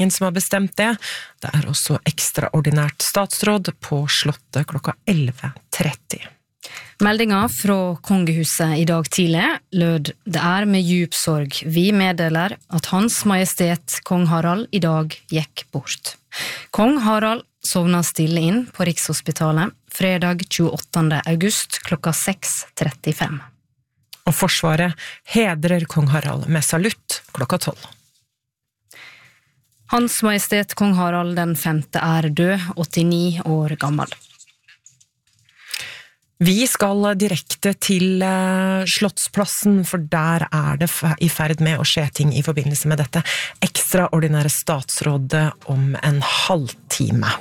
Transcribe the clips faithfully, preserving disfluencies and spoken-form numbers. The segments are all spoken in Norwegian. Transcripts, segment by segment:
ingen som har bestemt det. Det er også ekstraordinært statsråd på Slottet klokka elleve tretti. Meldinga fra kongehuset i dag tidlig lød: Det er med djup sorg vi meddeler at Hans Majestet Kong Harald i dag gikk bort. Kong Harald sovna stille inn på Rikshospitalet fredag tjueåttende august klokka seks trettifem. Og Forsvaret hedrer Kong Harald med salutt klokka tolv. Hans Majestet Kong Harald den femte er død, åttini år gammel. Vi skal direkte til Slottsplassen, for der er det i ferd med å skje ting i forbindelse med dette ekstraordinære statsrådet om en halvtime.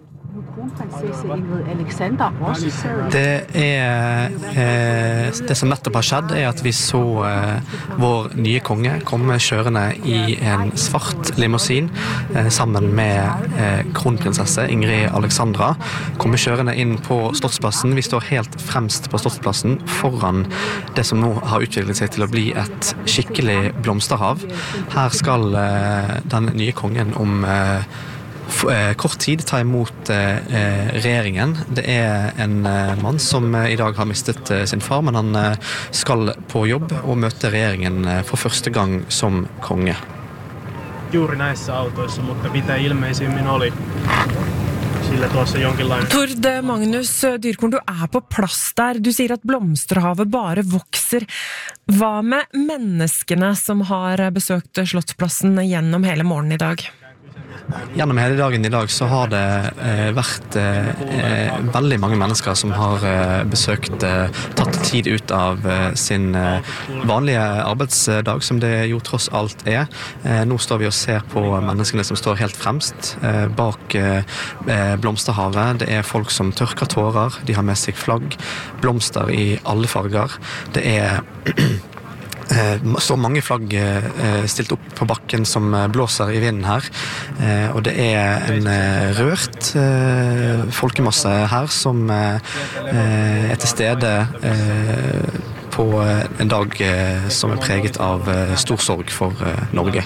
Det er eh, det som nettopp har skjedd er at vi så eh, vår nye konge komme kjørende i en svart limousin eh, sammen med eh, kronprinsesse Ingrid Alexandra, komme kjørende inn på Slottsplassen. Vi står helt fremst på Slottsplassen foran det som nå har utviklet seg til å bli et skikkelig blomsterhav. Her skal eh, den nye kongen om eh, kort tid ta imot eh, regjeringen. Det er en eh, mann som eh, i dag har mistet eh, sin far, men han eh, skal på jobb og møte regjeringen eh, for første gang som konge. Juuri näissä autoissa, mutta mitä ilmeisimmin oli sillä tuossa jonkinlainen. Tord Magnus Dyrkorn, du er på plass der. Du sier at blomsterhavet bare vokser. Hva med menneskene som har besøkt Slottsplassen gjennom hele morgenen i dag? Gjennom hele dagen i dag så har det eh, vært eh, veldig mange mennesker som har eh, besøkt, eh, tatt tid ut av eh, sin eh, vanlige arbeidsdag, som det jo tross alt er. Eh, nå står vi og ser på menneskene som står helt fremst eh, bak eh, blomsterhavet. Det er folk som tørker tårer, de har med seg flagg, blomster i alle farger. Det er så mange flagg stilt opp på bakken som blåser i vinden her, og det er en rørt folkemasse her som er til stede på en dag som er preget av stor sorg for Norge.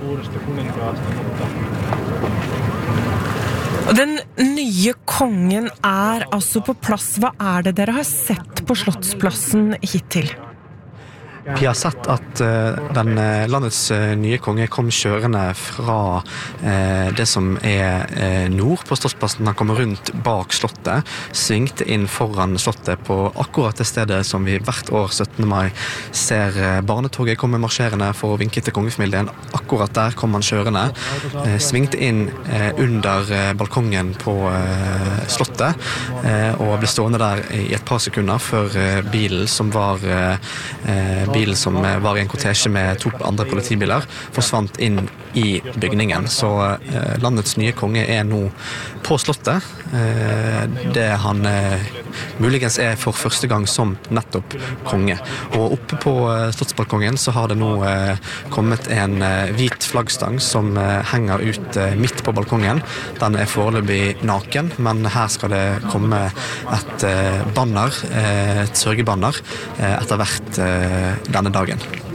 Den nye kongen er altså på plass. Hva er det dere har sett på Slottsplassen hittil? Vi har sett at uh, den uh, landets uh, nye konge kom kjørende fra uh, det som er uh, nord på Slottsplassen. Han kommer rundt bak slottet, svingte inn foran slottet på akkurat det stedet som vi hvert år syttende mai ser uh, barnetoget komme marsjerende for å vinke til kongefamilien. Akkurat der kom han kjørende, uh, svingte inn uh, under uh, balkongen på uh, slottet uh, og ble stående der i et par sekunder før uh, bilen som var uh, uh, bilen som var i en kortesje med to andre politibiler, forsvant inn i bygningen. Så eh, landets nye konge er nå på slottet. Eh, det han eh, muligens er for første gang som nettopp konge. Og oppe på eh, slottsbalkongen så har det nå eh, kommet en eh, hvit flaggstang som eh, henger ut eh, midt på balkongen. Den er foreløpig naken, men her skal det komme et eh, banner, eh, et sørgebanner, eh, etter hvert eh, denne dagen.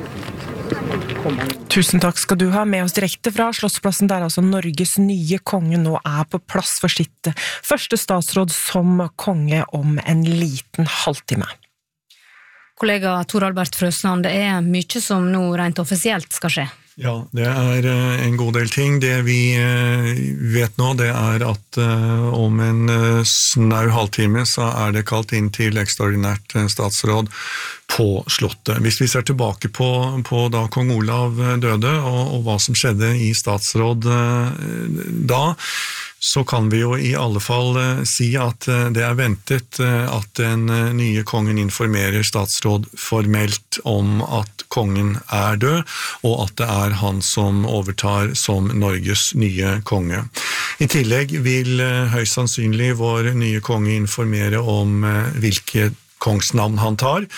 Tusen takk skal du ha, med oss direkte fra Slottsplassen, der altså Norges nye konge nå er på plass for sitt første statsråd som konge om en liten halvtime. Kollega Tor Albert Frøsland, det er mye som nå rent offisielt skal skje. Ja, det er en god del ting. Det vi vet nå, det er at om en snau halvtime så er det kalt inn til ekstraordinært statsråd på slottet. Hvis vi ser tilbake på, på da kong Olav døde og, og hva som skjedde i statsråd da, så kan vi jo i alle fall si at det er ventet at den nye kongen informerer statsråd formelt om at kongen er død, og at det er han som overtar som Norges nye konge. I tillegg vil høyst sannsynlig vår nye konge informere om hvilke kongsnavn han tar.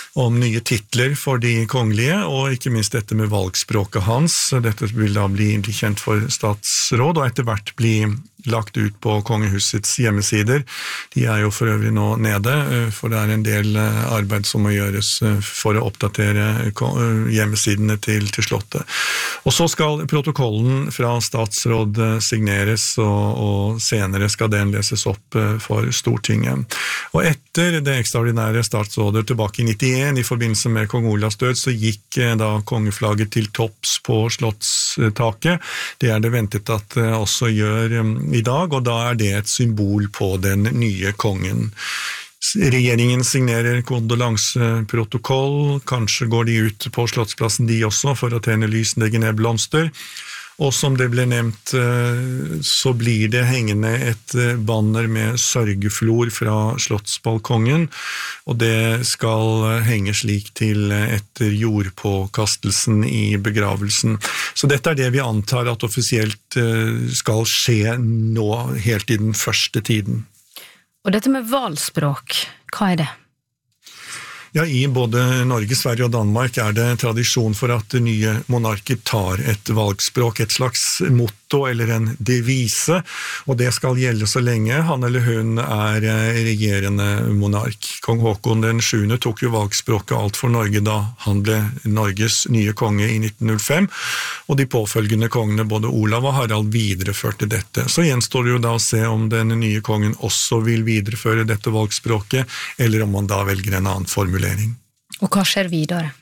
om nye titler for de kongelige, og ikke minst dette med valgspråket hans. Dette vil da bli, bli kjent for statsråd, og etter hvert bli lagt ut på kongehusets hjemmesider. De er jo for øvrig nå nede, for det er en del arbeid som må gjøres for å oppdatere hjemmesidene til, til slottet. Og så skal protokollen fra statsråd signeres, og, og senere skal den leses opp for Stortinget. Og etter det ekstraordinære statsrådet tilbake i nittien, i forbindelse med kong Olavs død, så gikk da kongeflagget til topps på slottstaket. Det er det ventet at det også gjør i dag, og da er det et symbol på den nye kongen. Regjeringen signerer kondolanseprotokoll, kanskje går de ut på Slottsplassen de også for å tenne lys, legge ned blomster, og som det ble nevnt, så blir det hengende et banner med sørgeflor fra slottsbalkongen, og det skal henge slik til etter jordpåkastelsen i begravelsen. Så dette er det vi antar at offisielt skal skje nå, helt i den første tiden. Og dette med valgspråk, hva er det? Ja, i både Norge, Sverige og Danmark er det tradisjon for at nye monarker tar et valgspråk, et slags motto eller en devise, og det skal gjelde så lenge han eller hun er regerende monark. Kong Håkon den sjuende tok jo valgspråket alt for Norge da han ble Norges nye konge i nitten null fem, og de påfølgende kongene, både Olav og Harald, videreførte dette. Så gjenstår det jo da å se om den nye kongen også vil videreføre dette valgspråket, eller om man da velger en annen formulering. Og hva skjer videre?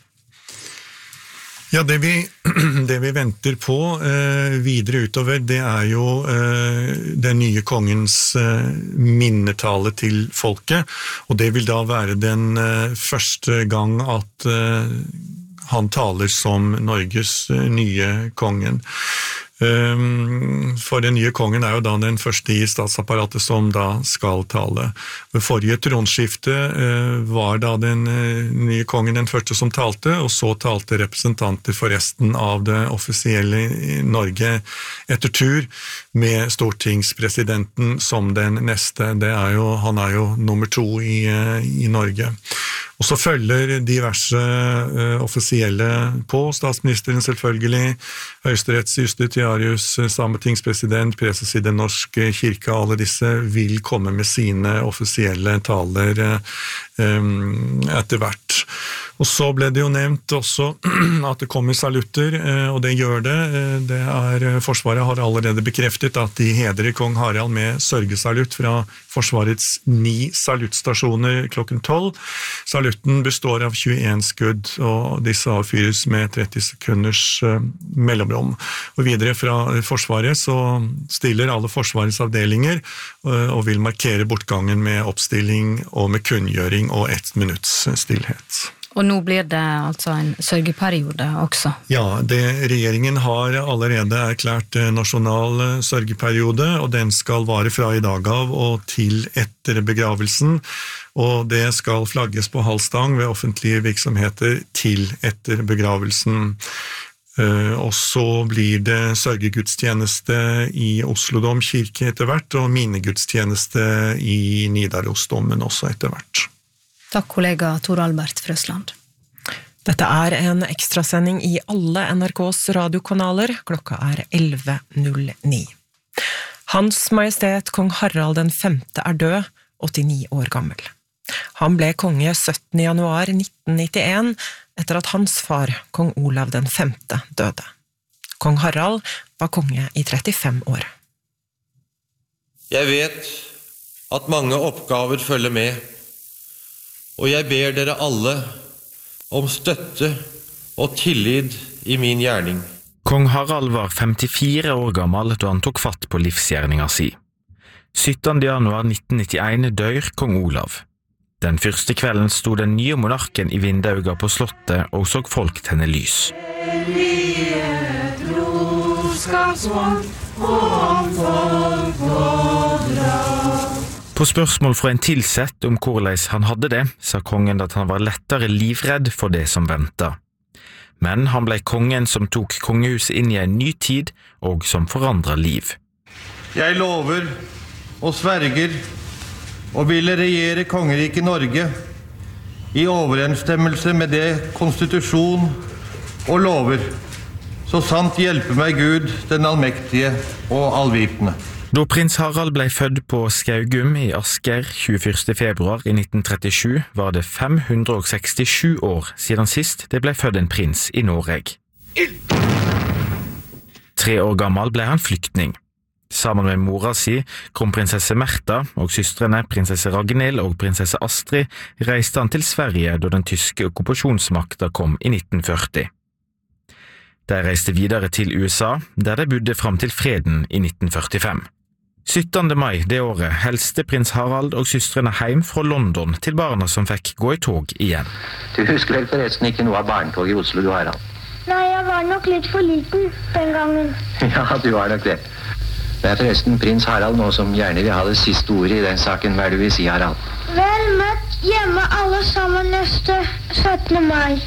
Ja, det vi, det vi venter på eh, videre utover, det er jo eh, den nye kongens eh, minnetale til folket, og det vil da være den eh, første gang at eh, han taler som Norges eh, nye kongen. For den nye kongen er jo da den første i statsapparatet som da skal tale. Ved forrige tronskifte var da den nye kongen den første som talte, og så talte representanter for resten av det offisielle Norge etter tur, med stortingspresidenten som den neste. Det er jo, han er jo nummer to i, i Norge. Og så følger diverse uh, offisielle på, statsministeren selvfølgelig, Høyesteretts justitiarius, sametingspresident, preses i den norske kirke, alle disse vil komme med sine offisielle taler uh, um, etter hvert. Og så ble det jo nevnt også at det kommer salutter, og det gjør det. Det er, Forsvaret har allerede bekreftet at de hedrer kong Harald med sørgesalutt fra Forsvarets ni saluttstasjoner klokken tolv. Salutten består av tjueen skudd, og disse avfyres med tretti sekunders mellomrom. Og videre fra Forsvaret så stiller alle Forsvarets avdelinger og vil markere bortgangen med oppstilling og med kunngjøring og ett minutts stillhet. Og nå blir det altså en sørgeperiode også? Ja, det, regjeringen har allerede erklært nasjonal sørgeperiode, og den skal vare fra i dag av og til etter begravelsen, og det skal flagges på halvstang ved offentlige virksomheter til etter begravelsen. Og så blir det sørgegudstjeneste i Oslo domkirke etter hvert, og minnegudstjeneste i Nidarosdomen også etter hvert. Takk, kollega Tor Albert Frøsland. Dette er en ekstrasending i alle N R K's radiokanaler. Klokka er elleve null ni. Hans Majestet Kong Harald den femte er død, åttini år gammel. Han ble konge syttende januar nitten nittien, etter at hans far, kong Olav den femte, døde. Kong Harald var konge i trettifem år. Jeg vet at mange oppgaver følger med, og jeg ber dere alle om støtte og tillit i min gjerning. Kong Harald var femtifire år gammel da han tok fatt på livsgjerninga si. syttende januar nitten nittien dør kong Olav. Den første kvelden sto den nye monarken i vindauga på slottet og så folk tenne lys. På spørsmål fra en tilsett om hvordan han hadde det, sa kongen at han var lettere livredd for det som ventet. Men han ble kongen som tok kongehuset inn i en ny tid og som forandret liv. Jeg lover og sverger og ville regjere kongeriket Norge i overensstemmelse med det konstitusjon og lover, så sant hjelper meg Gud, den allmektige og allvitende. Da prins Harald ble født på Skaugum i Asker tjuefyrste februar i nitten trettisju, var det fem hundre sekstisju år siden sist det ble født en prins i Norge. Tre år gammel ble han flyktning. Sammen med mora si, kronprinsesse Märtha og søstrene prinsesse Ragnhild og prinsesse Astrid, reiste han til Sverige da den tyske okkupasjonsmakta kom i nitten førti. De reiste videre til U S A, der de bodde fram til freden i nitten førtifem. syttende mai det året helste prins Harald og søstrene hjem fra London til barna som fikk gå i tog igjen. Du husker vel forresten ikke noe av barnetog i Oslo, du Harald? Nei, jeg var nok litt for liten den gangen. Ja, du var nok det. Det er forresten prins Harald nå som gjerne vil ha det siste ordet i den saken. Hva er det du vil si, Harald? Vel møtt hjemme alle sammen neste syttende mai.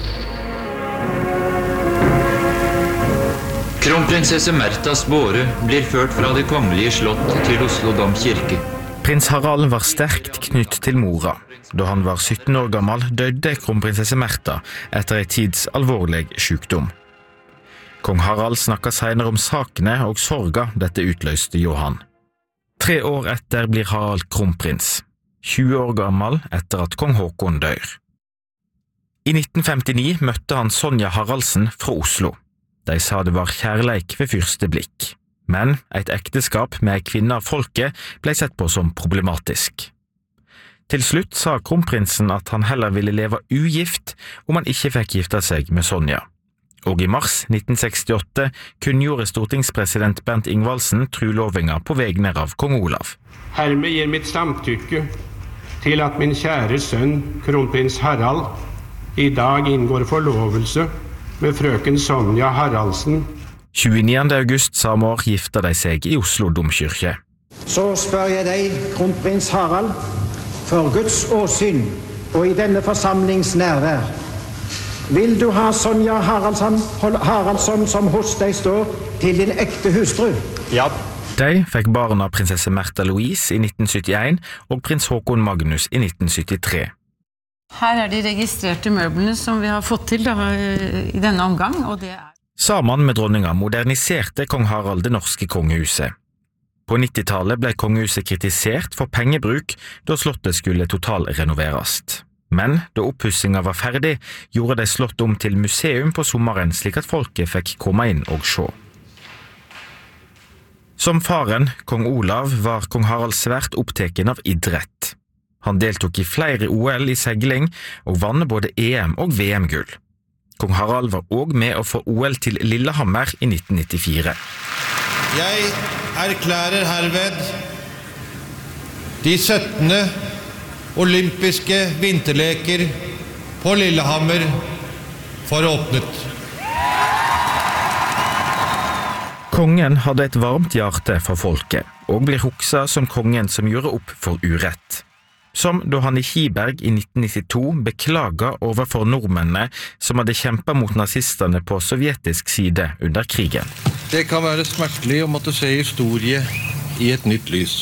Kronprinsesse Märthas båre blir ført fra det kongelige slott til Oslo domkirke. Prins Harald var sterkt knytt til mora. Da han var sytten år gammel, døde kronprinsesse Märtha etter en tids alvorlig sykdom. Kong Harald snakket senere om sakene og sorga dette utløste Johan. Tre år etter blir Harald kronprins, tjue år gammel etter at kong Håkon dør. I nitten femtini møtte han Sonja Haraldsen fra Oslo. De sa det var kjærleik ved første blikk, men et ekteskap med ei kvinne av folket ble sett på som problematisk. Til slutt sa kronprinsen at han heller ville leve ugift om han ikke fikk gifte seg med Sonja. Og i mars nitten sekstiåtte kunngjorde stortingspresident Bernt Ingvaldsen trulovinga på vegne av kong Olav. Hermed gir mitt samtykke til at min kjære sønn, kronprins Harald, i dag inngår forlovelse med frøken Sonja Haraldsen. tjueniende august samme år gifta de seg i Oslo domkirke. Så spør jeg deg, kronprins Harald, for Guds åsyn og i denne forsamlings nærvær. Vil du ha Sonja Haraldsson, Haraldsson som hos deg står til din ekte hustru? Ja. De fikk barna prinsesse Märtha Louise i nitten syttien og prins Håkon Magnus i nitten syttitre. Her er de registrerte møblene som vi har fått til da, i denne omgang, og det er... Sammen med dronninga moderniserte kong Harald det norske kongehuset. På nittitallet ble kongehuset kritisert for pengebruk da slottet skulle totalrenoveres. Men da oppussinga var ferdig, gjorde de slott om til museum på sommeren slik at folket fikk komme inn og se. Som faren, kong Olav, var kong Harald svært oppteken av idrett. Han deltok i flere O L i segling og vann både E M og V M-gull. Kong Harald var også med å få O L til Lillehammer i nitten nittifire. Jeg erklærer herved de syttende olympiske vinterleker på Lillehammer for åpnet. Kongen hadde et varmt hjerte for folket, og blir huksa som kongen som gjorde opp for urett. Som da han i Kiberg i nitten nittito beklaga overfor nordmennene som hadde kjempet mot nazistene på sovjetisk side under krigen. Det kan være smertelig å måtte se historie i et nytt lys.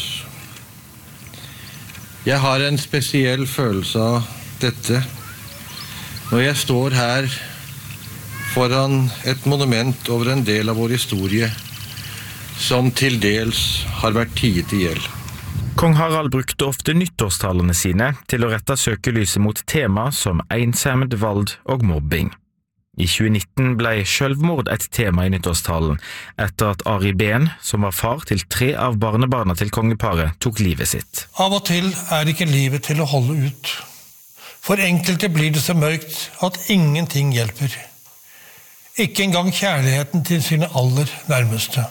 Jeg har en spesiell følelse av dette når jeg står her foran et monument over en del av vår historie som til dels har vært tiet i hjel. Kong Harald brukte ofte nyttårstalene sine til å rette søkelyset mot tema som ensemd, vold og mobbing. I tjue nitten ble selvmord et tema i nyttårstalen, etter at Ari Behn, som var far til tre av barnebarna til kongeparet, tok livet sitt. Av og til er ikke livet til å holde ut. For enkelte blir det så mørkt at ingenting hjelper. Ikke engang kjærligheten til sine aller nærmeste.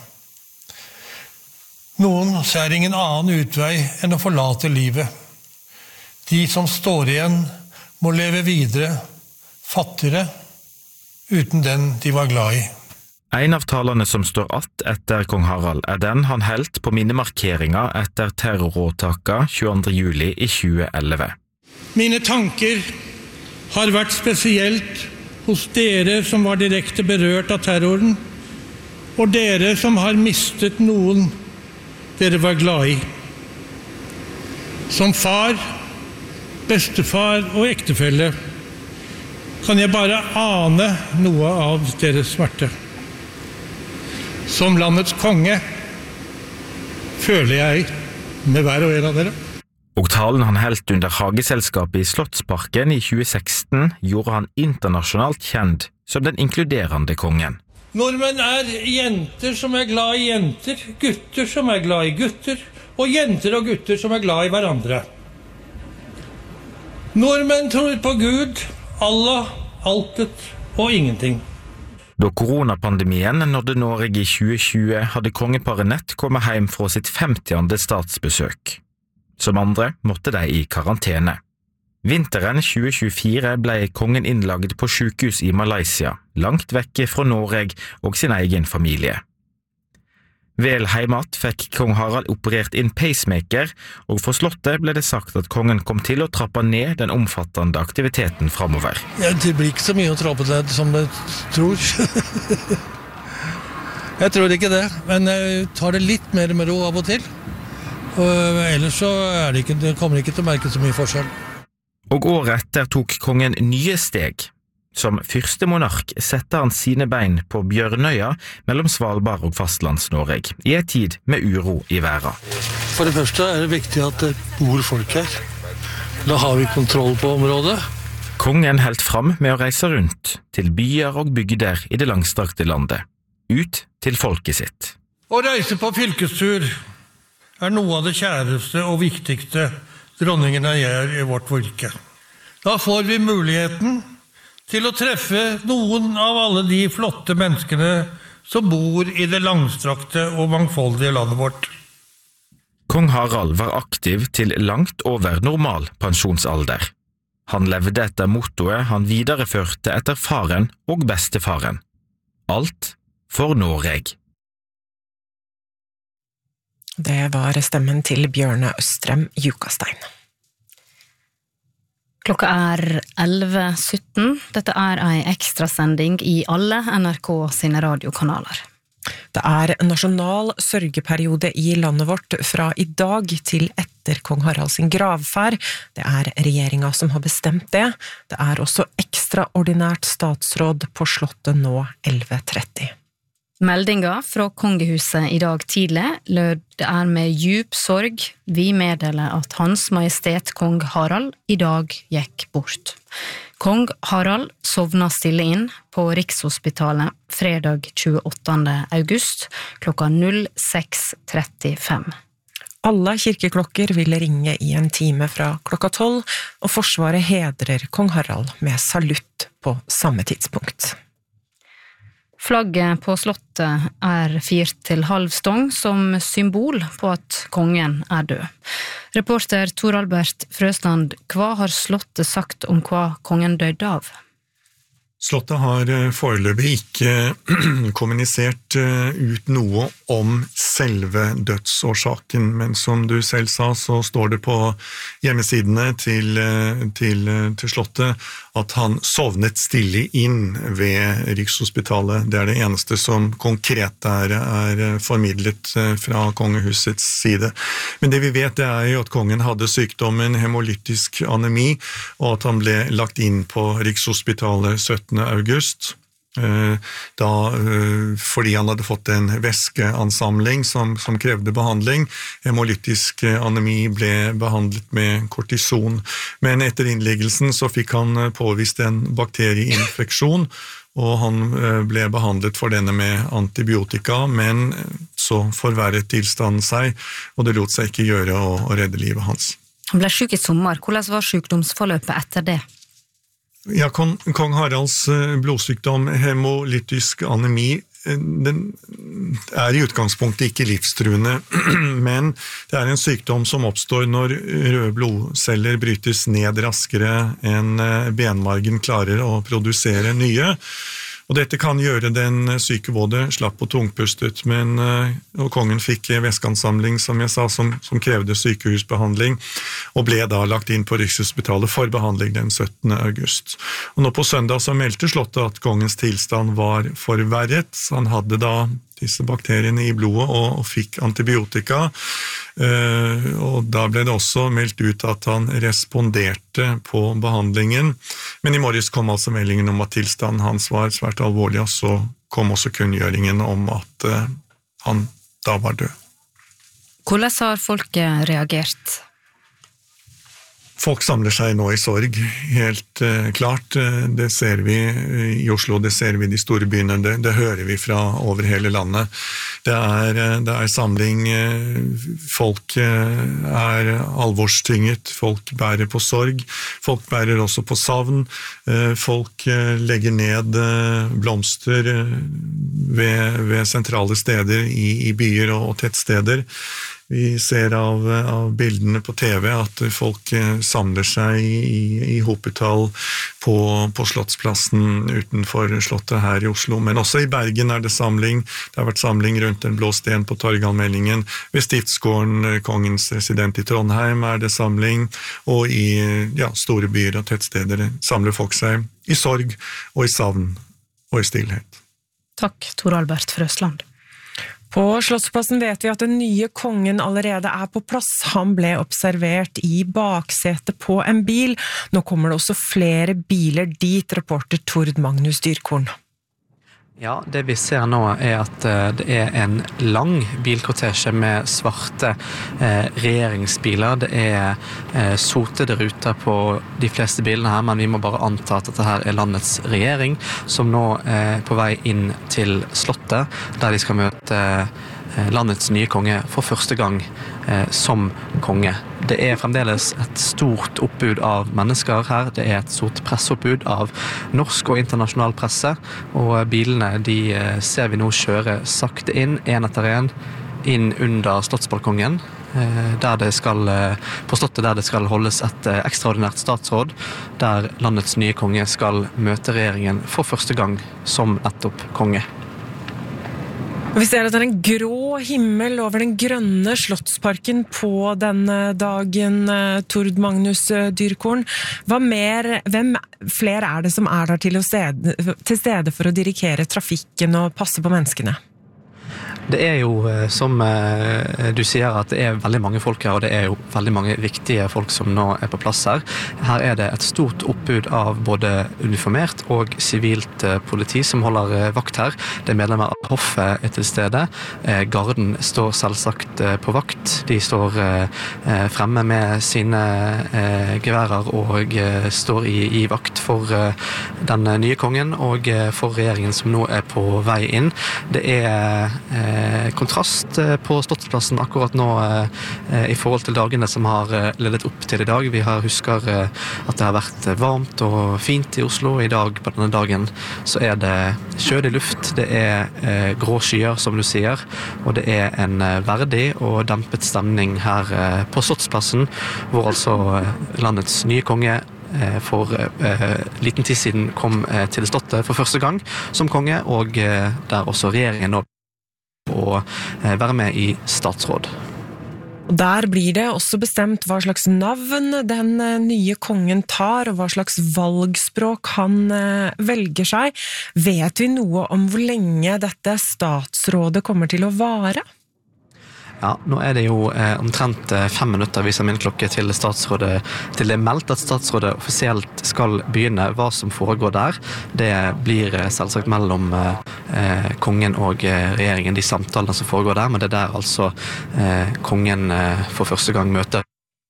Noen ser ingen annen utvei enn å forlate livet. De som står igjen må leve videre, fattigere, uten den de var glad i. En av talene som står att etter kong Harald er den han helt på minnemarkeringa etter terroråtaka tjueandre juli i tjue elleve. Mine tanker har vært spesielt hos dere som var direkte berørt av terroren, og dere som har mistet noen dere var glad i. Som far bestefar og ektefelle, kan jeg bare ane noe av deres smerte. Som landets konge føler jeg med hver og en av dere. Og talen han helt under Hageselskapet i Slottsparken i tjue seksten gjorde han internasjonalt kjent som den inkluderende kongen. Nordmenn er jenter som er glad i jenter, gutter som er glad i gutter, og jenter og gutter som er glad i hverandre. Nordmenn tror på Gud, Allah, altet og ingenting. Da koronapandemien nådde Norge i tjue tjue, hadde kongeparet nett kommet hjem fra sitt femtiende statsbesøk. Som andre måtte de i karantene. Vinteren tjue tjuefire ble kongen innlagt på sykehus i Malaysia, langt vekke fra Norge og sin egen familie. Vel heimat fikk kong Harald operert inn pacemaker, og fra slottet ble det sagt at kongen kom til å trappe ned den omfattende aktiviteten fremover. Ja, det blir ikke så mye å trappe ned som jeg tror. Jeg tror ikke det, men jeg tar det litt mer med ro av og til. Og ellers så er det ikke, det kommer ikke til å merke så mye forskjell. Og året etter tok kongen nye steg. Som første monark sette han sine bein på Bjørnøya mellom Svalbard og fastlands-Norge, i en tid med uro i verden. For det første er det viktig at det bor folk her. Da har vi kontroll på området. Kongen helt fram med å reise rundt til byer og bygder i det langstrakte landet, ut til folket sitt. Å reise på fylkestur er noe av det kjæreste og viktigste dronningene gjør i vårt virke. Da får vi muligheten til å treffe noen av alle de flotte menneskene som bor i det langstrakte og mangfoldige landet vårt. Kong Harald var aktiv til langt over normal pensjonsalder. Han levde etter mottoet han videreførte etter faren og bestefaren. Alt for Norge. Det var stemmen til Bjørne Østrem Jukastein. Klokka er elleve sytten. Dette er en ekstrasending i alle N R K sine radiokanaler. Det er nasjonal sørgeperiode i landet vårt fra i dag til etter kong Harald sin gravferd. Det er regjeringen som har bestemt det. Det er også ekstraordinært statsråd på slottet nå elleve tretti. Meldinga fra kongehuset i dag tidlig lød det er med djup sorg vi meddeler at Hans Majestet Kong Harald i dag gikk bort. Kong Harald sovna stille inn på Rikshospitalet fredag tjueåttende august klokka null seks trettifem. Alle kirkeklokker ville ringe i en time fra klokka tolv, og Forsvaret hedrer kong Harald med salutt på samme tidspunkt. Flagget på slottet er firt til halv stong som symbol på at kongen er død. Reporter Tor Albert Frøsland, hva har slottet sagt om hva kongen døde av? Slottet har foreløpig ikke kommunisert ut noe om selve dødsårsaken, men som du selv sa, så står det på hjemmesidene til, til, til Slottet at han sovnet stille inn ved Rikshospitalet. Det er det eneste som konkret er, er formidlet fra kongehusets side. Men det vi vet det er jo at kongen hadde sykdommen hemolytisk anemi, og at han ble lagt inn på Rikshospitalet syttende august. Da, fordi han hadde fått en væskeansamling som, som krevde behandling. Hemolytisk anemi ble behandlet med kortison, men etter innleggelsen så fikk han påvist en bakterieinfeksjon, og han ble behandlet for denne med antibiotika, men så forverret tilstanden seg, og det lot seg ikke gjøre å, å redde livet hans. Han ble syk i sommer. Hvordan var sykdomsforløpet etter det? Ja, kong, kong Haralds blodsykdom, hemolytisk anemi, den er i utgangspunktet ikke livstruende, men det er en sykdom som oppstår når røde blodceller brytes ned raskere enn benmargen klarer å produsere nye. Og dette kan gjøre den syke både slapp og tungpustet, men og kongen fikk væskeansamling, som jeg sa, som, som krevde sykehusbehandling, og ble da lagt inn på Rikshospitalet for behandling den syttende august. Og nå på søndag så meldte Slottet at kongens tilstand var forverret. Han hadde da disse bakteriene i blodet og, og fikk antibiotika, og da ble det også meldt ut at han responderte på behandlingen, men i morges kom altså meldingen om at tilstanden hans var svært alvorlig, og så kom også kunngjøringen om at han da var død. Hvordan har folket reagert? Folk samler seg nå i sorg, helt uh, klart. Det ser vi i Oslo, det ser vi i de store byene, det, det hører vi fra over hele landet. Det er, det er samling, folk er alvorstynget, folk bærer på sorg, folk bærer også på savn, folk legger ned blomster ved, ved sentrale steder i, i byer og, og tettsteder. Vi ser av, av bildene på T V at folk samler seg i, i hopetall på, på Slottsplassen utenfor Slottet her i Oslo, men også i Bergen er det samling. Det har vært samling rundt en blå sten på Torgallmeldingen. Ved Stiftsgården, kongens resident i Trondheim, er det samling, og i ja, store byer og tettsteder samler folk seg i sorg og i savn og i stillhet. Takk, Tor Albert Frøsland. På Slottsplassen vet vi at den nye kongen allerede er på plass. Han ble observert i baksetet på en bil. Nå kommer det også flere biler dit, reporter Tord Magnus Dyrkorn. Ja, det vi ser nå er at det er en lang bilkortesje med svarte eh, regjeringsbiler. Det er eh, sotede ruter på de fleste bilene her, men vi må bare anta at dette her er landets regjering, som nå er på vei inn til Slottet, der de skal møte eh, landets nye konge for første gang eh, som konge. Det er fremdeles et stort oppbud av mennesker her. Det er et stort presseoppbud av norsk og internasjonal presse, og bilene de ser vi nå kjøre sakte inn, en etter en, inn under Slottsbalkongen, der det skal, på Slottet der det skal holdes et ekstraordinært statsråd, der landets nye konge skal møte regjeringen for første gang som nettopp konge. Vi ser at det er en grå himmel over den grønne Slottsparken på denne dagen, Tord Magnus Dyrkorn. Hva mer, hvem flere er det som er der til, å stede, til stede for å dirigere trafikken og passe på menneskene? Det er jo, som du sier, at det er veldig mange folk her, og det er jo veldig mange viktige folk som nå er på plass her. Her er det et stort oppbud av både uniformert og sivilt politi som holder vakt her. Det er medlemmer av hoffet er til stede. Garden står selvsagt på vakt. De står fremme med sine geværer og står i, i vakt for den nye kongen og for regjeringen som nå er på vei inn. Det er kontrast på Slottsplassen akkurat nå i forhold til dagene som har ledet opp til i dag. Vi har husker at det har vært varmt og fint i Oslo. I dag, på denne dagen, så er det kjølig luft, det er grå skyer, som du sier, og det er en verdig og dempet stemning her på Slottsplassen, hvor altså landets nye konge for eh, liten tid siden kom eh, til Slottet for første gang som konge, og eh, der også regjeringen nå å eh, være med i statsråd. Og der blir det også bestemt hva slags navn den nye kongen tar, og hva slags valgspråk han eh, velger seg. Vet vi noe om hvor lenge dette statsrådet kommer til å vare? Ja, nå er det jo eh, omtrent fem minutter viser min klokke til statsrådet, til det er meldt at statsrådet offisielt skal begynne. Hva som foregår der, det blir selvsagt mellom eh, kongen og regjeringen, de samtalene som foregår der, men det er der altså eh, kongen eh, for første gang møter,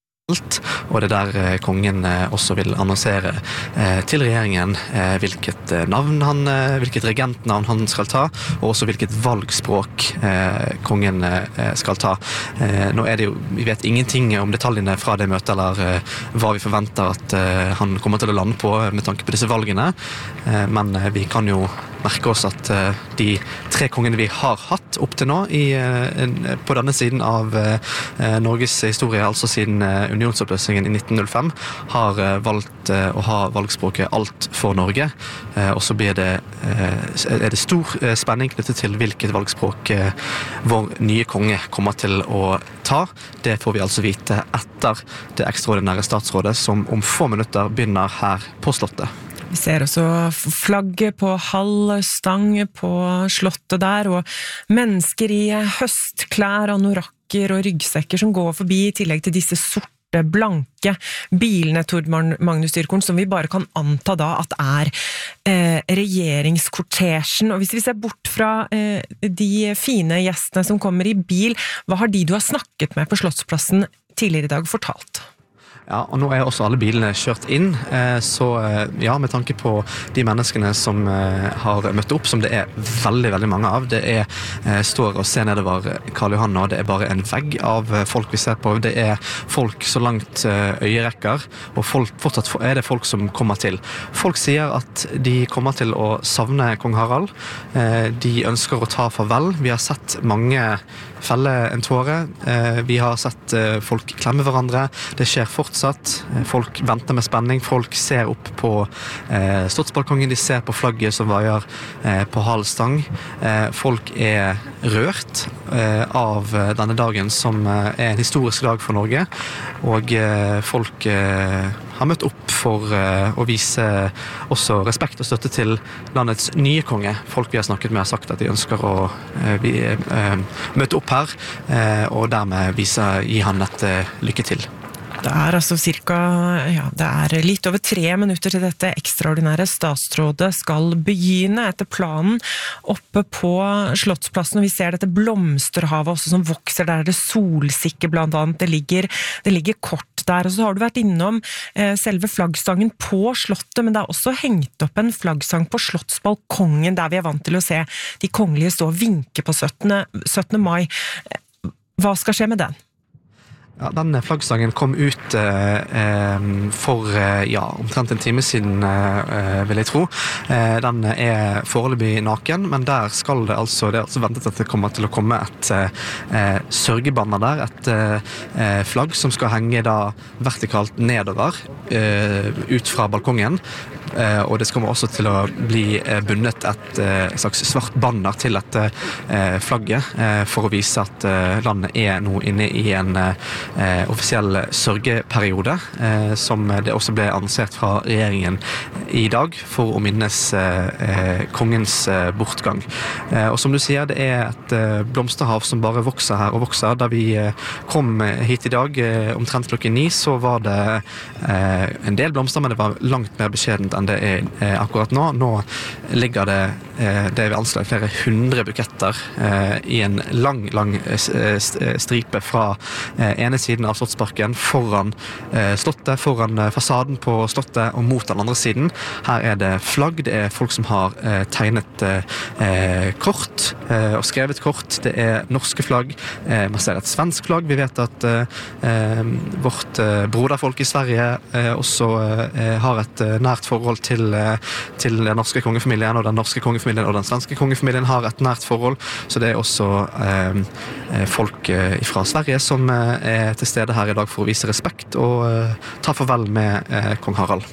og det er der kongen også vil annonsere eh, til regjeringen eh, hvilket navn han, eh, hvilket regentnavn han skal ta, og også hvilket valgspråk eh, kongen eh, skal ta. Eh, nå er det jo, vi vet ingenting om detaljene fra det møtet, eller eh, hva vi forventer at eh, han kommer til å lande på med tanke på disse valgene, eh, men eh, vi kan jo merke oss at uh, de tre kongene vi har hatt opp til nå i, uh, på denne siden av uh, Norges historie, altså siden uh, unionsoppløsningen i nitten null fem, har uh, valgt uh, å ha valgspråket Alt for Norge, uh, og så blir det, uh, er det stor uh, spenning knyttet til hvilket valgspråk uh, vår nye konge kommer til å ta. Det får vi altså vite etter det ekstraordinære statsrådet som om få minutter begynner her på Slottet. Vi ser også flagget på halv stang på Slottet der, og mennesker i høstklær, anorakk pakker og ryggsekker som går forbi, I tillegg til disse sorte blanke bilene, Tord Magnus Dyrkorn, som vi bare kan anta da at er eh, regjeringskortesjen. Og hvis vi ser bort fra eh, de fine gjestene som kommer I bil, hva har de du har snakket med på Slottsplassen tidligere I dag fortalt? Ja, og nå er også alle bilene kjørt inn, så ja, med tanke på de menneskene som har møtt opp, som det er veldig, veldig mange av, det er, står og ser nedover Karl Johan, og det er bare en vegg av folk vi ser på, det er folk så langt øyerekker, og folk, fortsatt er det folk som kommer til. Folk sier at de kommer til å savne kong Harald, de ønsker å ta farvel, vi har sett mange felle en tåre, vi har sett folk klemme hverandre, det skjer fortsatt, folk venter med spenning, folk ser opp på eh, Slottsbalkongen, de ser på flagget som vaier eh, på halvstang, eh, folk er rørt eh, av denne dagen som eh, er en historisk dag for Norge, og eh, folk eh, har møtt opp for eh, å vise også respekt og støtte til landets nye konge. Folk vi har snakket med har sagt at de ønsker å eh, vi, eh, møte opp her, eh, og dermed vise, gi han et eh, lykke til. Det er altså cirka, ja, det er litt over tre minutter til dette ekstraordinære statsrådet skal begynne etter planen oppe på Slottsplassen, og vi ser dette blomsterhavet også som vokser, der er det solsikke blant annet, det ligger, det ligger kort der, og så har du vært innom eh, selve flaggstangen på slottet, men det er også hengt opp en flaggstang på Slottsbalkongen, der vi er vant til å se de kongelige stå og vinke på syttende mai. Hva skal skje med den? Ja, den flaggstangen kom ut eh, for eh, ja, omtrent en time siden, eh, vil jeg tro. Eh, den er foreløpig naken, men der skal det altså, det er altså ventet at det kommer til å komme et eh, sørgebanner der, et eh, flagg som skal henge da vertikalt nedover, eh, ut fra balkongen. Eh, og det kommer også til å bli eh, bundet et eh, slags svart banner til dette eh, flagget, eh, for å vise at eh, landet er nå inne I en eh, offisiell sørgeperiode, eh, som det også ble annonsert fra regjeringen I dag, for å minnes eh, kongens eh, bortgang. Eh, og som du sier, det er et eh, blomsterhav som bare vokser her og vokser. Da vi eh, kom hit I dag, eh, omtrent klokken ni, så var det eh, en del blomster, men det var langt mer beskjedent enn det er eh, akkurat nå. Nå ligger det, eh, det er vi anslag flere hundre buketter eh, I en lang, lang eh, stripe fra eh, ene siden av Slottsparken, foran eh, slottet, foran eh, fasaden på slottet og mot den andre siden. Her er det flagg, det er folk som har eh, tegnet eh, kort eh, og skrevet kort, det er norske flagg, eh, man ser et svensk flagg, vi vet at eh, vårt eh, broderfolk I Sverige eh, også eh, har et eh, nært forhold til, til den norske kongefamilien, og den norske kongefamilien og den svenske kongefamilien har et nært forhold, så det er også eh, folk eh, fra Sverige som eh, er til stede her I dag for å vise respekt og eh, ta farvel med eh, kong Harald.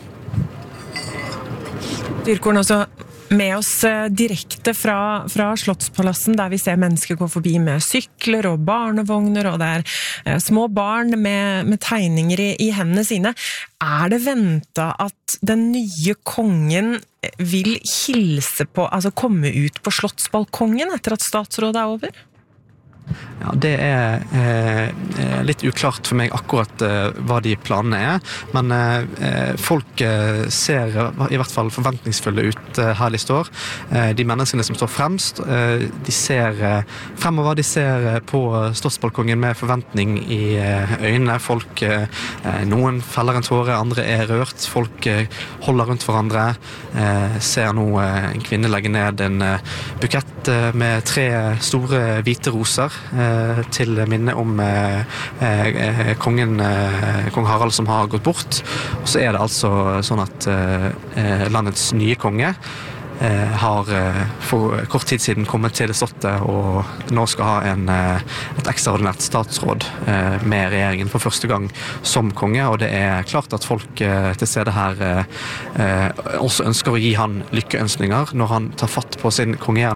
Dyrkorn, altså med oss direkte fra, fra Slottsplassen, der vi ser mennesker gå forbi med sykler og barnevogner, og det er eh, små barn med, med tegninger I, I hendene sine. Er det ventet at den nye kongen vil hilse på, altså komme ut på Slottsbalkongen etter at statsrådet er over? Ja, det er eh, litt uklart for meg akkurat eh, hva de planene er, men eh, folk eh, ser I hvert fall forventningsfulle ut eh, her de står. Eh, de menneskene som står fremst, eh, de ser eh, fremover, de ser eh, på Slottsbalkongen med forventning I eh, øynene. Folk, eh, noen feller en tåre, andre er rørt, folk eh, holder rundt hverandre, eh, ser nå eh, en kvinne legge ned en eh, bukett eh, med tre store hvite roser, til minne om eh, eh, kongen, eh, kong Harald som har gått bort. Og så er det altså sånn at eh, landets nye konge eh, har eh, for kort tid siden kommet til slottet og nå skal ha en, eh, et ekstraordinært statsråd eh, med regjeringen for første gang som konge, og det er klart at folk eh, til stede her eh, også ønsker å gi han lykkeønskninger når han tar fatt på sin konge.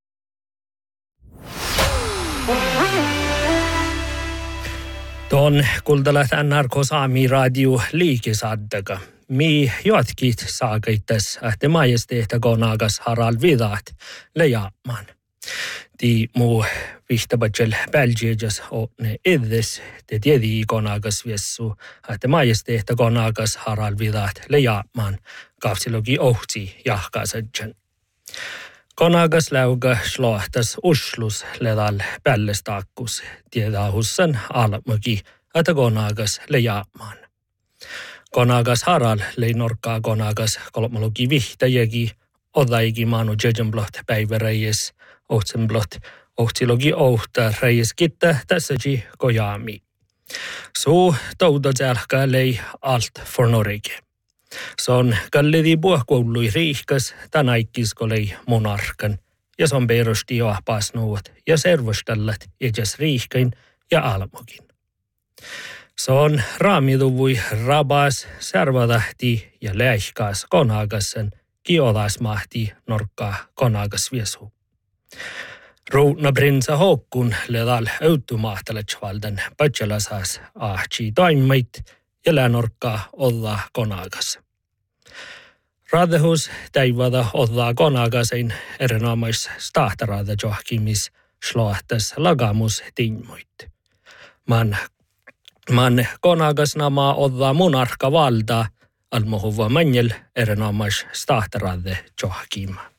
Tuon kuuntelet N R K Saami radio liikisaddaga. Mi jatkit saakaitas, että majesteettakoon aakas Harald Vidaat leiaamaan. Ti muu vihtabatsel Belgias on ne eddes, te tiedi konagas viessu, että majesteehta konagas Harald vidaat lejaamaan kaavsilogi ohti jahkaasadjan. Konagas läuga slahtas uslus ledal pällestaakkus, tiedahussan almugi, että konagas lejaamaan. Konagas Harald lei norkkaa konagas kolmologi vihtajegi, odaigi maanu jejenblot päiväreijäs, ohtsenblot, ohtilogi ohta reiskitta tässäji kojaami. Suu toudatsälkä lei alt for Norge. Se on kallidi puhkoului riihkas, tänaikisko lei monarkan, ja se on perusti joahpaasnuot ja servostallat edes riihkain ja almokin. Se on raamiduvui rabas, servadahti ja läihkaas konagasen, kiodasmahti norkkaa konagasviesu. Ruuna prinsa Håkon ledal automaataletsvalden patsalasas ahti toimait ja länorkkaa olla konagas. Radehus täivada olla konagasein erinomais stahtarada johkimis slahtas lagamus tinmoit. Man, man konagasnamaa olla monarka valda almohuva manjel erinomais stahtarade johkima.